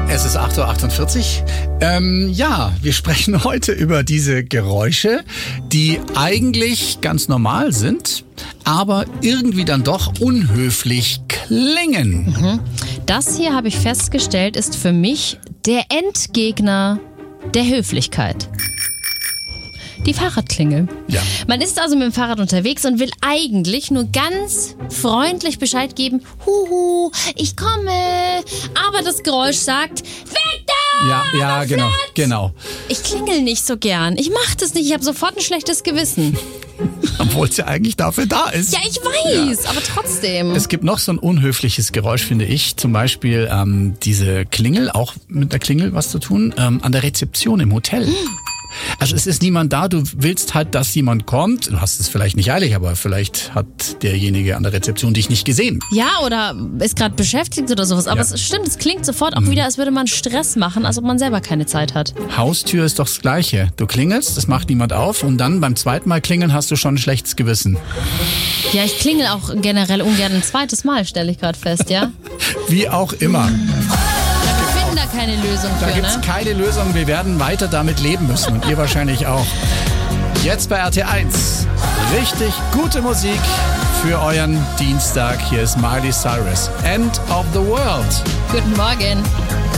Es ist 8.48 Uhr. Ja, wir sprechen heute über diese Geräusche, die eigentlich ganz normal sind, aber irgendwie dann doch unhöflich klingen. Das hier, habe ich festgestellt, ist für mich der Endgegner der Höflichkeit. Die Fahrradklingel. Ja. Man ist also mit dem Fahrrad unterwegs und will eigentlich nur ganz freundlich Bescheid geben, Huhu, ich komme. Aber das Geräusch sagt, weg da! Ja, genau. Ich klingel nicht so gern. Ich mach das nicht. Ich habe sofort ein schlechtes Gewissen. Obwohl es ja eigentlich dafür da ist. Ja, ich weiß, aber trotzdem. Es gibt noch so ein unhöfliches Geräusch, finde ich. Zum Beispiel diese Klingel, auch mit der Klingel was zu tun, an der Rezeption im Hotel. Also es ist niemand da, du willst halt, dass jemand kommt. Du hast es vielleicht nicht eilig, aber vielleicht hat derjenige an der Rezeption dich nicht gesehen. Ja, oder ist gerade beschäftigt oder sowas. Aber es stimmt, es klingt sofort auch wieder, als würde man Stress machen, als ob man selber keine Zeit hat. Haustür ist doch das Gleiche. Du klingelst, das macht niemand auf und dann beim zweiten Mal klingeln hast du schon ein schlechtes Gewissen. Ja, ich klingel auch generell ungern ein zweites Mal, stelle ich gerade fest, ja? Wie auch immer. Wir finden da keine Lösung Da für, gibt's ne? keine Lösung. Wir werden weiter damit leben müssen und ihr wahrscheinlich auch. Jetzt bei RT1. Richtig gute Musik für euren Dienstag. Hier ist Miley Cyrus. End of the World. Guten Morgen.